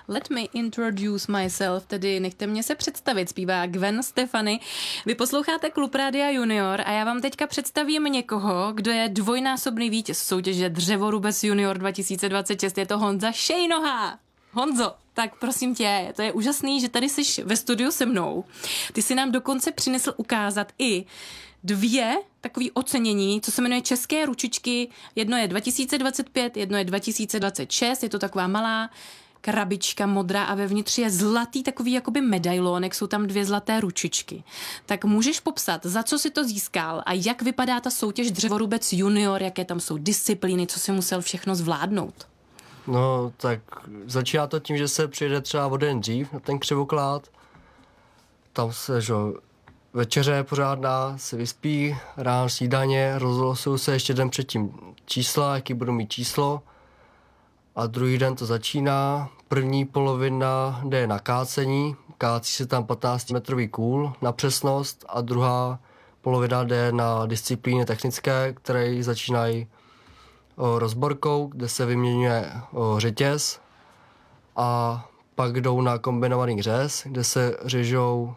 Let me introduce myself, tedy nechte mě se představit, zpívá Gwen Stefani. Vy posloucháte Klub Rádia Junior a já vám teďka představím někoho, kdo je dvojnásobný vítěz soutěže Dřevorubec Junior 2026. Je to Honza Šejnoha. Honzo, tak prosím tě, to je úžasný, že tady jsi ve studiu se mnou. Ty si nám dokonce přinesl ukázat i 2 takové ocenění, co se jmenuje České ručičky. Jedno je 2025, jedno je 2026, je to taková malá krabička modrá a vevnitř je zlatý takový jakoby medailonek, jsou tam 2 zlaté ručičky. Tak můžeš popsat, za co si to získal a jak vypadá ta soutěž Dřevorubec Junior, jaké tam jsou disciplíny, co si musel všechno zvládnout? No, tak začíná to tím, že se přijede třeba o den dřív na ten křivoklát. Tam se, že večeře pořádná, se vyspí, ráno snídaně, rozlosují se ještě den předtím čísla, jaký budou mít číslo. A druhý den to začíná. První polovina jde na kácení, kácí se tam 15-metrový kůl na přesnost a druhá polovina jde na disciplíny technické, které začínají rozborkou, kde se vyměňuje řetěz a pak jdou na kombinovaný řez, kde se řežou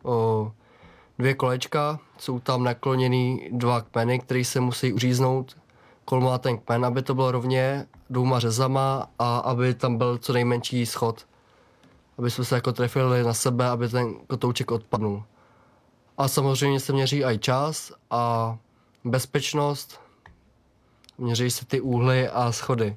2 kolečka, jsou tam nakloněný 2 kmeny, které se musí uříznout kolmo ten kmen, aby to bylo rovně 2 řezama a aby tam byl co nejmenší schod. Aby jsme se jako trefili na sebe, aby ten kotouček odpadnul. A samozřejmě se měří i čas a bezpečnost, měří se ty úhly a schody.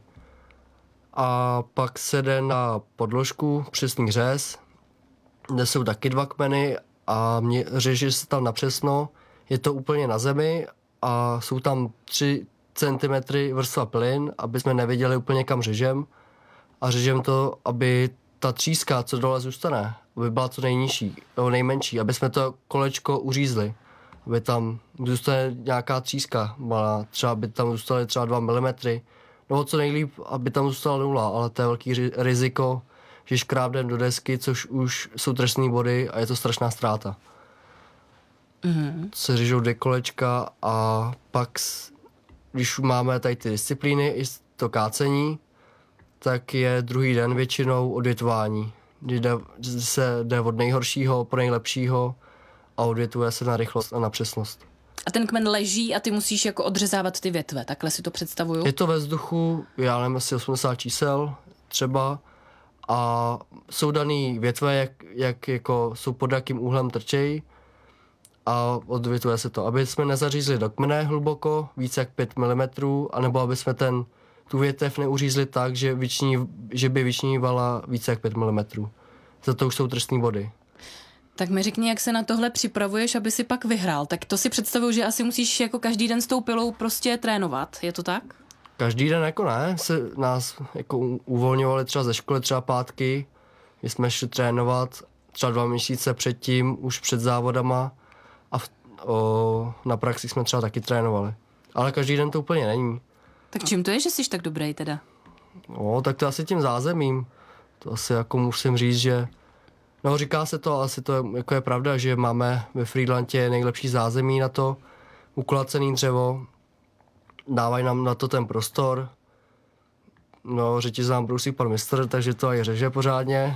A pak se jde na podložku, přesný řez, kde jsou taky 2 kmeny a řeží se tam napřesno. Je to úplně na zemi a jsou tam 3 cm vrstva plyn, aby jsme nevěděli úplně kam řežem. A řežem to, aby ta tříska, co dole zůstane, aby byla co nejnižší, nebo nejmenší, aby jsme to kolečko uřízli. Aby tam zůstane nějaká tříska malá, třeba by tam zůstaly třeba 2 mm, nebo co nejlíp, aby tam zůstala 0, ale to je velký riziko, že škrábneme do desky, což už jsou trestné body a je to strašná ztráta. Se řežou 2 kolečka a pak, když máme tady ty disciplíny i to kácení, tak je druhý den většinou odvětvání, kdy se jde od nejhoršího po nejlepšího a odvětuje se na rychlost a na přesnost. A ten kmen leží a ty musíš jako odřezávat ty větve, takhle si to představuju? Je to ve vzduchu, já nevím, asi 80 čísel třeba a jsou daný větve, jak jako jsou pod jakým úhlem trčejí a odvětuje se to, aby jsme nezařízli do kmene hluboko, více jak 5 mm, anebo aby jsme tu větev neuřízli tak, že by vyčnívala více jak 5 mm. Za to už jsou trestní body. Tak mi řekni, jak se na tohle připravuješ, aby si pak vyhrál. Tak to si představuju, že asi musíš jako každý den s tou pilou prostě trénovat. Je to tak? Každý den jako ne. Se nás jako uvolňovali třeba ze školy, třeba pátky, kdy jsme šli trénovat třeba 2 měsíce předtím, už před závodama a na praxi jsme třeba taky trénovali. Ale každý den to úplně není. Tak čím to je, že jsi tak dobrý teda? No, tak to asi tím zázemím. To asi jako musím říct, že no, říká se to, asi to jako je pravda, že máme ve Frýdlantě nejlepší zázemí na to, ukulacený dřevo, dávají nám na to ten prostor, no, řetěz nám brousí pan mistr, takže to aj řeže pořádně.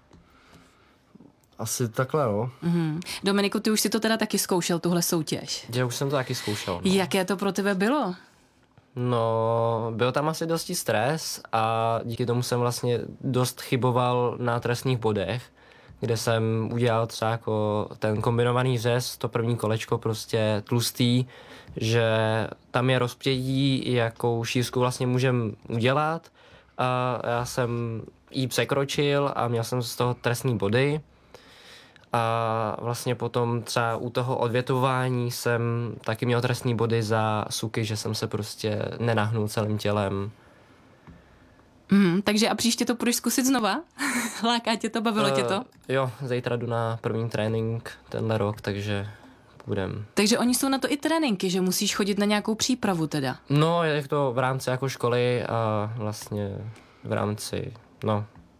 Asi takhle, no. Dominiku, ty už si to teda taky zkoušel, tuhle soutěž. Já už jsem to taky zkoušel. No. Jaké to pro tebe bylo? No, byl tam asi dosti stres a díky tomu jsem vlastně dost chyboval na trestních bodech, kde jsem udělal třeba jako ten kombinovaný řez, to první kolečko prostě tlustý, že tam je rozpětí, jakou šířku vlastně můžem udělat a já jsem ji překročil a měl jsem z toho trestní body a vlastně potom třeba u toho odvětování jsem taky měl trestní body za suky, že jsem se prostě nenahnul celým tělem. Takže a příště to půjdeš zkusit znova? Láká tě to, bavilo tě to? Jo, zítra jdu na první trénink tenhle rok, takže budem. Takže oni jsou na to i tréninky, že musíš chodit na nějakou přípravu teda? No, je to v rámci jako školy a vlastně v rámci,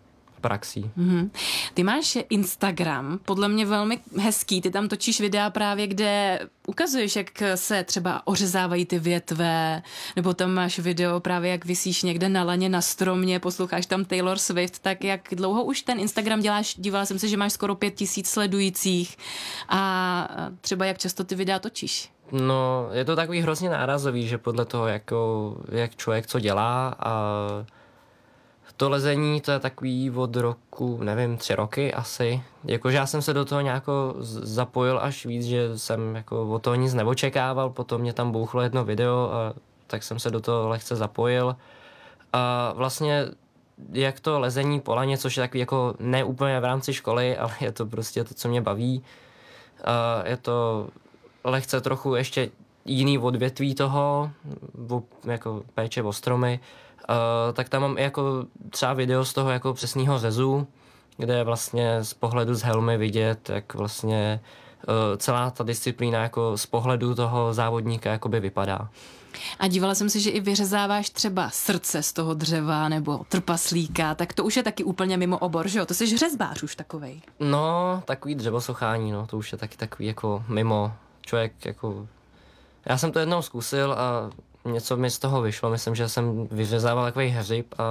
praxí. Ty máš Instagram, podle mě velmi hezký, ty tam točíš videa právě, kde ukazuješ, jak se třeba ořezávají ty větve, nebo tam máš video právě, jak visíš někde na laně na stromě, posloucháš tam Taylor Swift, tak jak dlouho už ten Instagram děláš? Dívala jsem se, že máš skoro 5000 sledujících a třeba jak často ty videa točíš? No, je to takový hrozně nárazový, že podle toho, jak člověk co dělá a to lezení, to je takový od roku, nevím, 3 roky asi. Jakože já jsem se do toho nějako zapojil až víc, že jsem jako od toho nic neočekával, potom mě tam bouchlo jedno video a tak jsem se do toho lehce zapojil. A vlastně jak to lezení po laně, což je takový jako ne úplně v rámci školy, ale je to prostě to, co mě baví. A je to lehce trochu ještě jiný odvětví toho, jako péče o stromy. Tak tam mám jako třeba video z toho jako přesného řezu, kde je vlastně z pohledu z helmy vidět, jak vlastně celá ta disciplína jako z pohledu toho závodníka jakoby vypadá. A dívala jsem si, že i vyřezáváš třeba srdce z toho dřeva nebo trpaslíka, tak to už je taky úplně mimo obor, že jo? To jsi řezbář už takovej. No, takový dřevosochání, no, to už je taky takový jako mimo. Člověk jako... Já jsem to jednou zkusil a něco mi z toho vyšlo. Myslím, že jsem vyřezával takový hřib a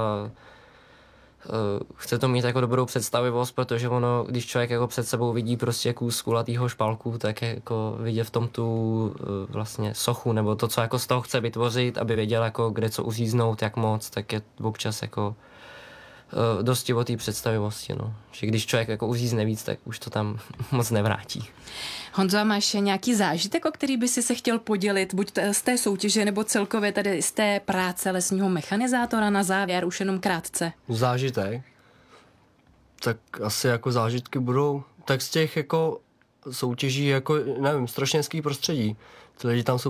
chce to mít jako dobrou představivost, protože ono, když člověk jako před sebou vidí prostě kus kulatýho špalku, tak jako vidět v tom tu vlastně sochu, nebo to, co jako z toho chce vytvořit, aby věděl jako kde co uříznout, jak moc, tak je občas jako dosti o té představivosti, no. Že když člověk jako uřízne víc, tak už to tam moc nevrátí. Honzo, a máš nějaký zážitek, o který by si se chtěl podělit, buď z té soutěže, nebo celkově tady z té práce lesního mechanizátora na závěr, už jenom krátce? Zážitek? Tak asi jako zážitky budou, tak z těch jako soutěží, jako nevím, strašněnský prostředí. Ty lidi tam jsou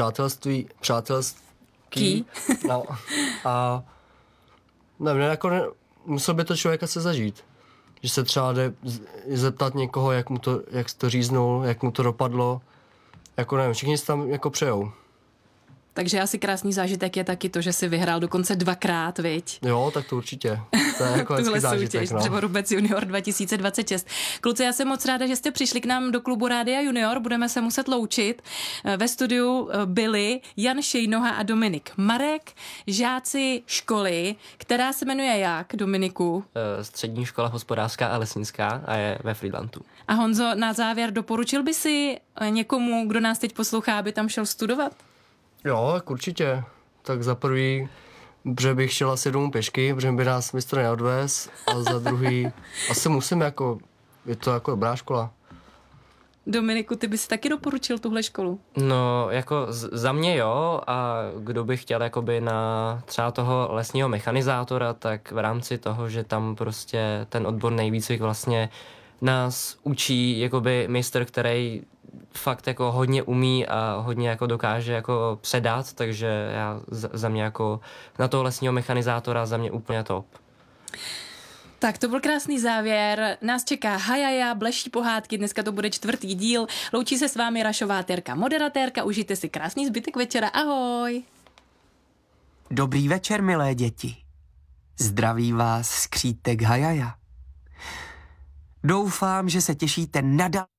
přátelský. No. A nevím, jako musel by to člověk asi zažít. Že se třeba jde zeptat někoho, jak to říznul, jak mu to dopadlo. Jako nevím, všichni se tam jako přejou. Takže asi krásný zážitek je taky to, že jsi vyhrál dokonce 2krát, viď? Jo, tak to určitě. To je jako hezký zážitek, no. Dřevorubec Junior 2026. Kluci, já jsem moc ráda, že jste přišli k nám do klubu Rádia Junior, budeme se muset loučit. Ve studiu byli Jan Šejnoha a Dominik Marek, žáci školy, která se jmenuje jak, Dominiku? Střední škola hospodářská a lesnická a je ve Frýdlantu. A Honzo, na závěr doporučil by si někomu, kdo nás teď poslouchá, aby tam šel studovat? Jo, tak určitě. Tak za prvý, protože bych šel asi domů pěšky, protože by nás mistr neodvez, a za druhý, asi musím jako, je to jako dobrá škola. Dominiku, ty bys taky doporučil tuhle školu? No, jako za mě jo, a kdo by chtěl jakoby na třeba toho lesního mechanizátora, tak v rámci toho, že tam prostě ten odborný výcvik vlastně nás učí jakoby mistr, který fakt jako hodně umí a hodně jako dokáže jako předat, takže já za mě jako na toho lesního mechanizátora za mě úplně top. Tak to byl krásný závěr. Nás čeká hajaja, bleší pohádky, dneska to bude 4. díl. Loučí se s vámi Rašová Terka, moderatérka, užijte si krásný zbytek večera, ahoj. Dobrý večer, milé děti. Zdraví vás skřítek hajaja. Doufám, že se těšíte na